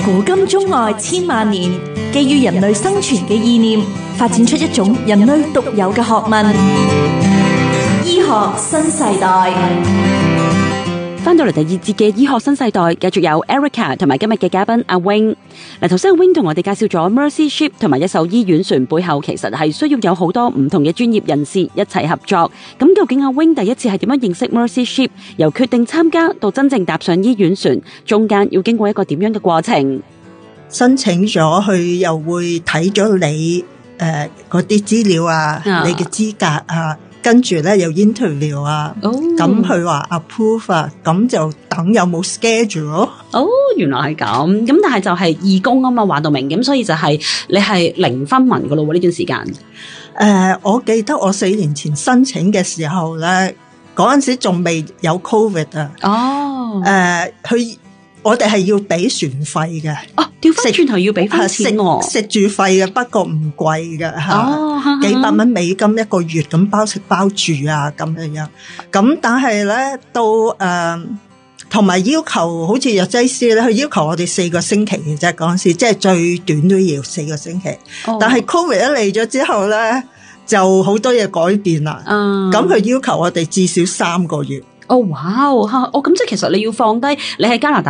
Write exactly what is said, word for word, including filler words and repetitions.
古今中外千萬年，基於人類生存嘅意念，發展出一種人類獨有嘅學問——醫學新世代。 翻到嚟第二節嘅醫學新世代，繼續有 Erica 同埋今日嘅嘉賓阿 Wing。嗱，頭先阿 Wing 同我哋介紹咗 Mercy Ship 同埋一艘醫院船背後，其實係需要有好多唔同嘅專業人士一齊合作。咁究竟阿 Wing 第一次係點樣認識 Mercy Ship？ 由決定參加到真正踏上醫院船，中間要經過一個點樣嘅過程？ 申請咗，佢又會睇咗你誒嗰啲資料啊，啊你嘅資格啊。跟住咧有 interview 啊，咁佢話 approve 啊，咁就等有冇 schedule 咯。 哦，原來係咁，咁但係就係義工啊嘛，話到明，咁所以就係你係零分文噶咯喎呢段時間。誒、 呃，我記得我四年前申請嘅時候咧，嗰陣時仲未有 COVID 啊。哦。誒、呃，佢我哋係要俾船費嘅。哦，調翻轉頭要俾翻錢喎。食住費嘅，不過唔貴嘅嚇。哦，幾百蚊美金一個月咁包食包住啊咁樣樣。咁但係咧到誒同埋要求，好似藥劑師咧，佢要求我哋四個星期嘅啫，嗰陣時即係最短都要四個星期。哦、但係 COVID 一嚟咗之後咧，就好多嘢改變啦。嗯。咁佢要求我哋至少三個月。 哦，哇！哦，咁即係其實你要放低你喺加拿大